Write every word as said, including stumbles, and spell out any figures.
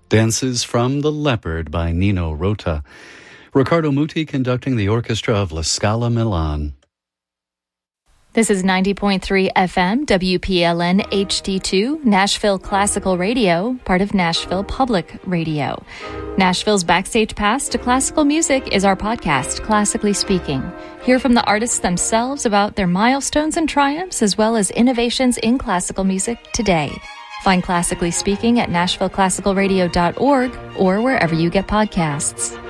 Dances from the Leopard by Nino Rota. Riccardo Muti conducting the orchestra of La Scala Milan. This is ninety point three F M, W P L N H D two, Nashville Classical Radio, part of Nashville Public Radio. Nashville's Backstage Pass to Classical Music is our podcast, Classically Speaking. Hear from the artists themselves about their milestones and triumphs, as well as innovations in classical music today. Find Classically Speaking at nashville classical radio dot org or wherever you get podcasts.